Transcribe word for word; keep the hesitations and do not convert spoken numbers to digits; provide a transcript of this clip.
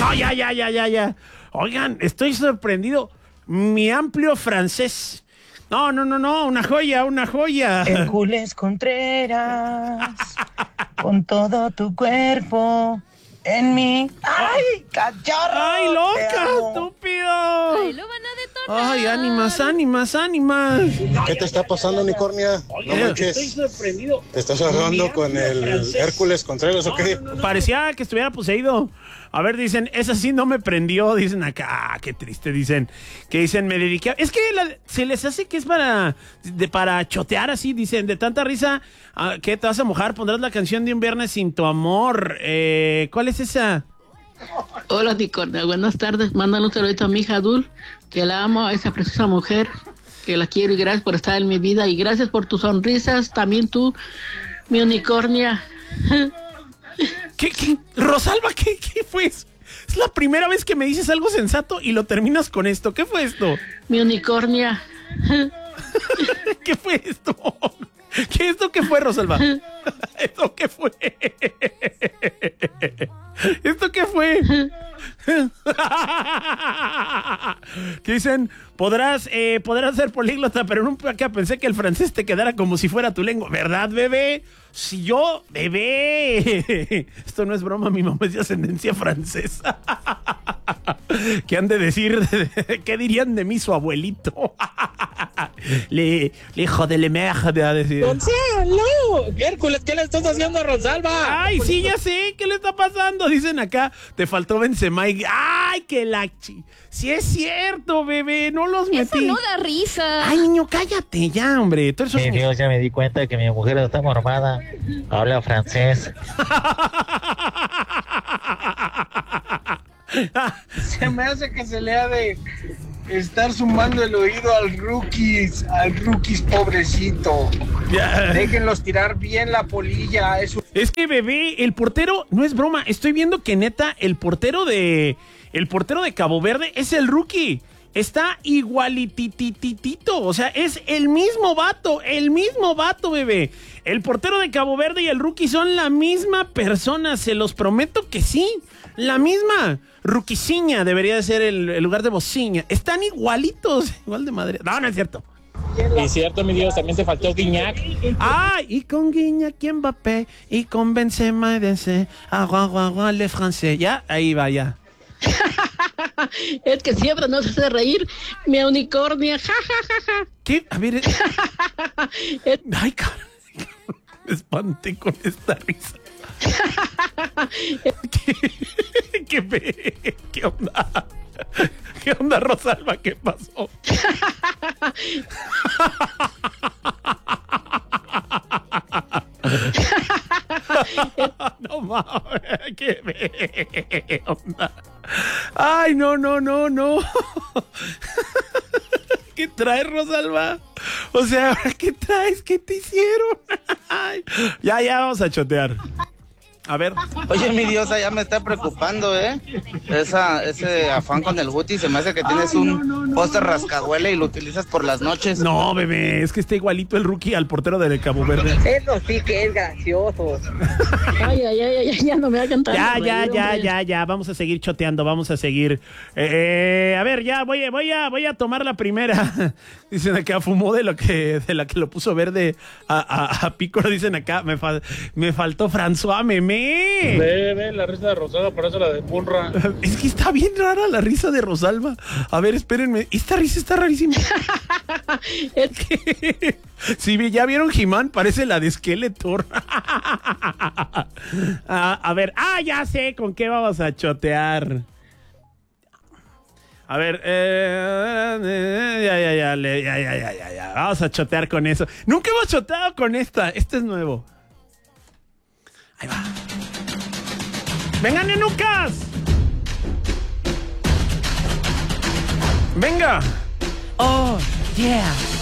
No, ya, ya, ya, ya, ya. Oigan, estoy sorprendido. Mi amplio francés. No, no, no, no, una joya, una joya. Hércules Contreras, con todo tu cuerpo en mí. ¡Ay, cachorro! ¡Ay, loca, estúpido! ¡Ay, lo van a detonar! ¡Ay, ánimas, ánimas, ánimas! ¿Qué te está pasando, unicornia? No manches. Estoy sorprendido. ¿Te estás ahogando con el Hércules Contreras o qué? Parecía que estuviera poseído. A ver, dicen, esa sí no me prendió. Dicen acá, ah, qué triste, dicen. Que dicen, me dediqué a... Es que la, se les hace que es para de, para chotear así, dicen. De tanta risa, ah, ¿qué te vas a mojar? Pondrás la canción de Un Viernes Sin Tu Amor. Eh, ¿Cuál es esa? Hola, Unicornia, buenas tardes. Mándale un saludito a mi hija Dul, que la amo, a esa preciosa mujer, que la quiero y gracias por estar en mi vida. Y gracias por tus sonrisas, también tú, mi Unicornia. ¿Qué, qué? Rosalba, ¿qué, qué fue eso? Es la primera vez que me dices algo sensato y lo terminas con esto. ¿Qué fue esto? Mi Unicornia. ¿Qué fue esto? ¿Qué esto qué fue, Rosalba? ¿Esto qué fue? ¿Esto qué fue? Que dicen, podrás, eh, podrás ser políglota, pero nunca pensé que el francés te quedara como si fuera tu lengua. ¿Verdad, bebé? Si yo, bebé. Esto no es broma, mi mamá es de ascendencia francesa. ¿Qué han de decir? ¿Qué dirían de mí su abuelito? Le, le hijo de le merde a decir. ¡Gonzalo! Hércules, ¿qué le estás haciendo a Rosalba? Ay, sí, ya sé, ¿qué le está pasando? Dicen acá, te faltó Benzema y... ¡Ay, qué lachi! Sí es cierto, bebé, no los metí. Eso no da risa. Ay, niño, cállate ya, hombre. Tú eres Mi Dios, ya me di cuenta que mi mujer está mormada. Habla francés. Se me hace que se le ha de estar sumando el oído al rookies, al rookies pobrecito. Ya. Déjenlos tirar bien la polilla. Eso. Es que, bebé, el portero, no es broma, estoy viendo que neta, el portero de... El portero de Cabo Verde es el rookie. Está igualitititito. O sea, es el mismo vato. El mismo vato, bebé. El portero de Cabo Verde y el rookie son la misma persona. Se los prometo que sí. La misma. Ruquiciña debería de ser el, el lugar de bociña. Están igualitos. Igual de madre. No, no es cierto. Y cierto, mi Dios, también te faltó Guiñac. Ah, y con Guiñac y Mbappé. Y con Benzema y Benzema. Agua, agua, agua, le francés. Ya, ahí va, ya. Es que siempre nos hace reír, mi Unicornia. Ja, ja, ja, ja. ¿Qué? A ver. Ay, caray. Me espanté con esta risa. ¿Qué, qué, ¿Qué onda? ¿Qué onda, Rosalba? ¿Qué pasó? No mames, ¿qué onda? Ay, no, no, no, no. ¿Qué traes, Rosalba? O sea, ¿qué traes? ¿Qué te hicieron? Ay. Ya, ya, vamos a chotear. A ver. Oye, mi diosa, ya me está preocupando, ¿eh? Esa, ese afán con el Guti, se me hace que tienes Ay, un no, no, póster no. rascahuele y lo utilizas por las noches. No, bebé, es que está igualito el rookie al portero de Cabo Verde. Eso sí que es gracioso. Ay, ay, ay, ay, ya no me va a cantar. Ya, reír, ya, ya, hombre. ya, ya, vamos a seguir choteando, vamos a seguir. Eh, a ver, ya, voy, voy, a, voy a tomar la primera. Dicen acá, fumó de, lo que, de la que lo puso verde a, a, a Pícoro. Dicen acá, me, fal, me faltó François Memé. Ve, ve, la risa de Rosalba, por eso la de Punra. Es que está bien rara la risa de Rosalba. A ver, espérenme. Esta risa está rarísima. Es que... Si ya vieron He-Man, parece la de Skeletor. a, a ver, ah, ya sé con qué vamos a chotear. A ver, eh, ya, ya, ya, ya, ya, ya, ya, ya. Vamos a chotear con eso. Nunca hemos choteado con esta. Este es nuevo. Ahí va. ¡Venga, nenucas! ¡Venga! ¡Oh, yeah!